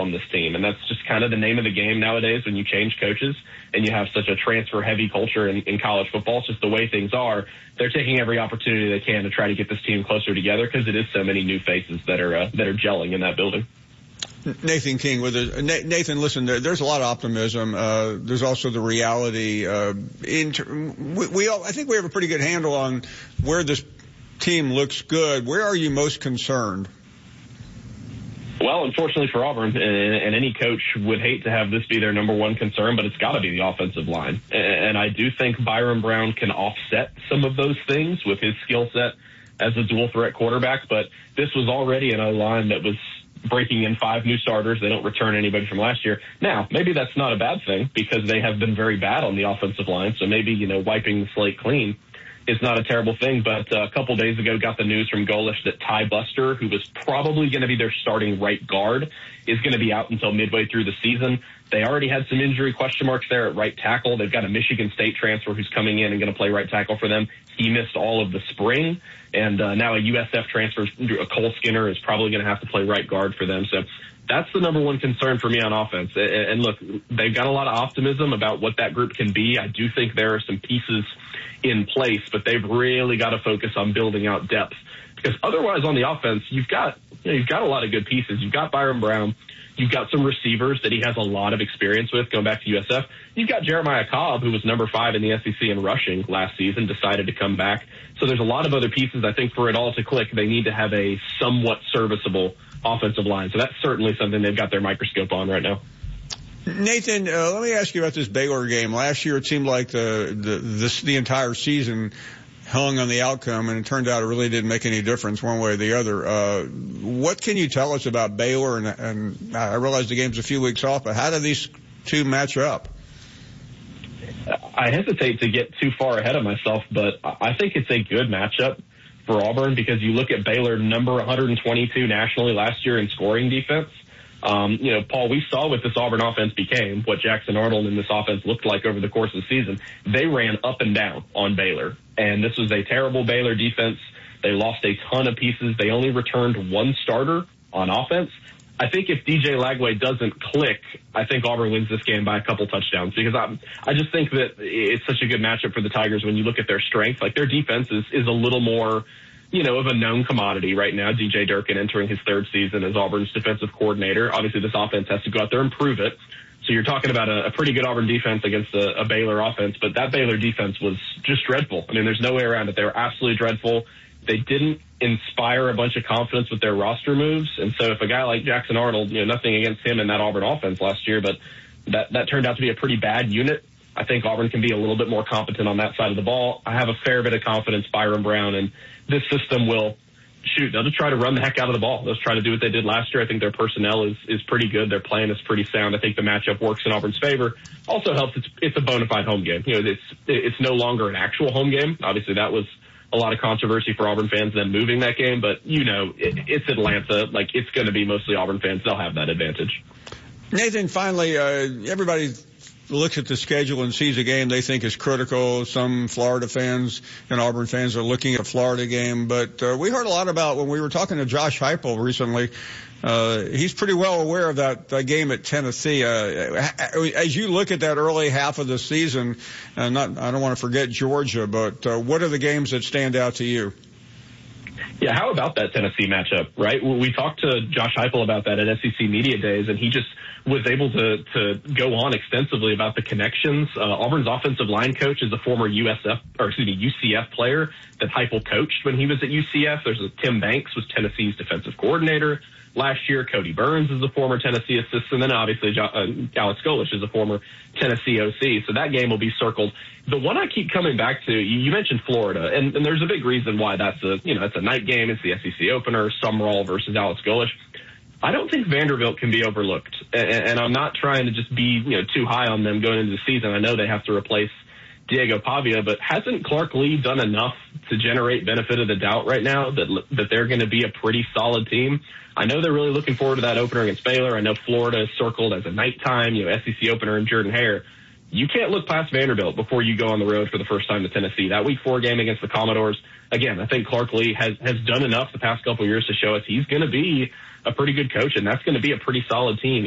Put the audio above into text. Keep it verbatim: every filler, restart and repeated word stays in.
on this team. And that's just kind of the name of the game nowadays when you change coaches and you have such a transfer-heavy culture in, in college football. It's just the way things are. They're taking every opportunity they can to try to get this team closer together because it is so many new faces that are uh, that are gelling in that building. Nathan King with us. Nathan, listen, there, there's a lot of optimism. Uh, there's also the reality. Uh, in ter- we, we all, I think we have a pretty good handle on where this team looks good. Where are you most concerned? Well, unfortunately for Auburn, and, and any coach would hate to have this be their number one concern, but it's got to be the offensive line. And I do think Byron Brown can offset some of those things with his skill set as a dual threat quarterback. But this was already an O-line that was breaking in five new starters. They don't return anybody from last year. Now, maybe that's not a bad thing because they have been very bad on the offensive line. So maybe, you know, wiping the slate clean is not a terrible thing. But uh, a couple days ago, got the news from Golish that Ty Buster, who was probably going to be their starting right guard, is going to be out until midway through the season. They already had some injury question marks there at right tackle. They've got a Michigan State transfer who's coming in and going to play right tackle for them. He missed all of the spring. And uh, now a U S F transfer, Cole Skinner, is probably going to have to play right guard for them. So that's the number one concern for me on offense. And look, they've got a lot of optimism about what that group can be. I do think there are some pieces in place, but they've really got to focus on building out depth. Because otherwise on the offense, you've got, you know, you've got a lot of good pieces. You've got Byron Brown. You've got some receivers that he has a lot of experience with going back to U S F. You've got Jeremiah Cobb, who was number five in the S E C in rushing last season, decided to come back. So there's a lot of other pieces. I think for it all to click, they need to have a somewhat serviceable offensive line. So that's certainly something they've got their microscope on right now. Nathan, uh, let me ask you about this Baylor game. Last year, it seemed like the the this, the entire season hung on the outcome, and it turned out it really didn't make any difference one way or the other. Uh, what can you tell us about Baylor? And, and I realize the game's a few weeks off, but how do these two match up? I hesitate to get too far ahead of myself, but I think it's a good matchup for Auburn because you look at Baylor, number one hundred twenty-two nationally last year in scoring defense. Um, you know, Paul, we saw what this Auburn offense became, what Jackson Arnold and this offense looked like over the course of the season. They ran up and down on Baylor, and this was a terrible Baylor defense. They lost a ton of pieces. They only returned one starter on offense. I think if D J Lagway doesn't click, I think Auburn wins this game by a couple touchdowns because I, I just think that it's such a good matchup for the Tigers when you look at their strength. Like their defense is, is a little more, you know, of a known commodity right now. D J Durkin entering his third season as Auburn's defensive coordinator. Obviously, this offense has to go out there and prove it. So you're talking about a, a pretty good Auburn defense against a, a Baylor offense, but that Baylor defense was just dreadful. I mean, there's no way around it. They were absolutely dreadful. They didn't inspire a bunch of confidence with their roster moves. And so if a guy like Jackson Arnold, you know, nothing against him in that Auburn offense last year, but that, that turned out to be a pretty bad unit. I think Auburn can be a little bit more competent on that side of the ball. I have a fair bit of confidence Byron Brown and this system will shoot. They'll just try to run the heck out of the ball. They'll try to do what they did last year. I think their personnel is, is pretty good. Their plan is pretty sound. I think the matchup works in Auburn's favor. Also helps it's, it's a bona fide home game. You know, it's, it's no longer an actual home game. Obviously that was a lot of controversy for Auburn fans then moving that game, but you know, it, it's Atlanta. Like it's going to be mostly Auburn fans. They'll have that advantage. Nathan, finally, uh, everybody looks at the schedule and sees a game they think is critical. Some Florida fans and Auburn fans are looking at a Florida game, but uh, we heard a lot about when we were talking to Josh Heupel recently. Uh, he's pretty well aware of that, that game at Tennessee. Uh, as you look at that early half of the season, uh, not, I don't want to forget Georgia, but uh, what are the games that stand out to you? Yeah, how about that Tennessee matchup, right? We talked to Josh Heupel about that at S E C Media Days, and he just was able to, to go on extensively about the connections. Uh, Auburn's offensive line coach is a former U S F, or excuse me, U C F player that Heupel coached when he was at U C F. There's a Tim Banks was Tennessee's defensive coordinator last year. Cody Burns is a former Tennessee assistant, and then obviously uh, Alex Golish is a former Tennessee O C. So that game will be circled. The one I keep coming back to, you, you mentioned Florida, and, and there's a big reason why that's a, you know, it's a night game. It's the S E C opener, Sumrall versus Alex Golish. I don't think Vanderbilt can be overlooked, and, and I'm not trying to just be, you know, too high on them going into the season. I know they have to replace Diego Pavia, but hasn't Clark Lee done enough to generate benefit of the doubt right now that that they're going to be a pretty solid team? I know they're really looking forward to that opener against Baylor. I know Florida is circled as a nighttime, you know, S E C opener in Jordan-Hare. You can't look past Vanderbilt before you go on the road for the first time to Tennessee. That week four game against the Commodores, again, I think Clark Lee has, has done enough the past couple of years to show us he's going to be a pretty good coach, and that's going to be a pretty solid team.